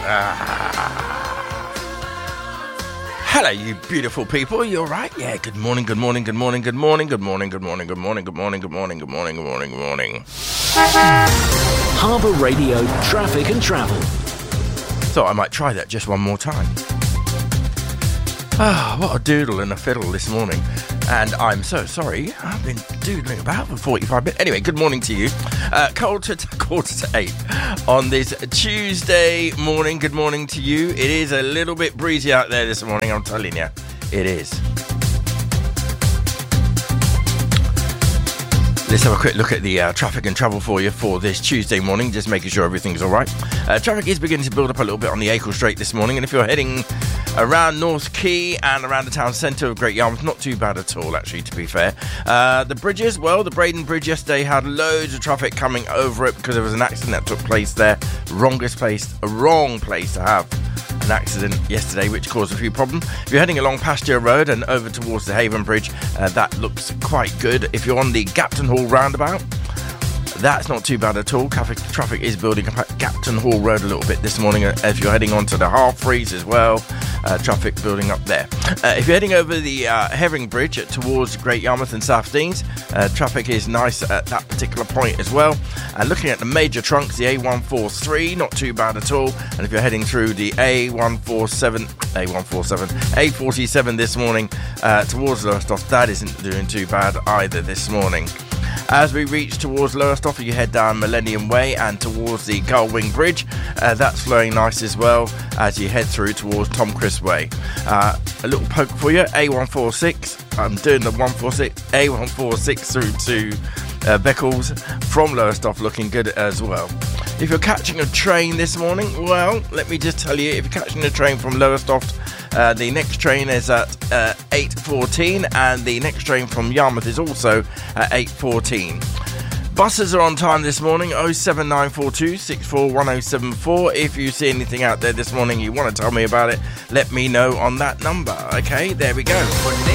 Hello, you beautiful people. You all right? Yeah, good morning, good morning, good morning, good morning, good morning, good morning, good morning, good morning, good morning, good morning, good morning, good morning. Harbour Radio Traffic and Travel. Thought I might try that just one more time. Ah, what a doodle and a fiddle this morning. And I'm so sorry, I've been doodling about for 45 minutes. Anyway, good morning to you. Quarter to 8 on this Tuesday morning. Good morning to you. It is a little bit breezy out there this morning, I'm telling you. It is. Let's have a quick look at the traffic and travel for you for this Tuesday morning, just making sure everything's all right. Traffic is beginning to build up a little bit on the Acle Strait this morning, and if you're heading around North Quay and around the town centre of Great Yarmouth, not too bad at all, actually, to be fair. The bridges, well, the Braden Bridge yesterday had loads of traffic coming over it because there was an accident that took place there. Wrong place to have an accident yesterday, which caused a few problems. If you're heading along Pasture Road and over towards the Haven Bridge, that looks quite good. If you're on the Gapton Hall roundabout, that's not too bad at all. Traffic is building up at Gapton Hall Road a little bit this morning. If you're heading onto the Half Freeze as well, traffic building up there. If you're heading over the Herring Bridge towards Great Yarmouth and South Deans, traffic is nice at that particular point as well. And looking at the major trunks, the A143, not too bad at all. And if you're heading through the A47 this morning towards Lowestoft, that isn't doing too bad either this morning. As we reach towards Lowestoft, you head down Millennium Way and towards the Gullwing Bridge. That's flowing nice as well as you head through towards Tom Crisp Way. A little poke for you, A146. I'm doing the A146 through to Beccles from Lowestoft, looking good as well. If you're catching a train this morning, well, let me just tell you, if you're catching a train from Lowestoft, the next train is at 8:14, and the next train from Yarmouth is also at 8:14. Buses are on time this morning, 07942 641074. If you see anything out there this morning, you want to tell me about it, let me know on that number. Okay, there we go.